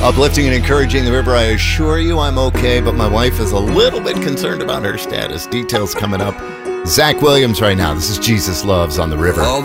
Uplifting and encouraging the river. I assure you I'm okay, but my wife is a little bit concerned about her status. Details coming up. Zach Williams right now. This is Jesus Loves on the River.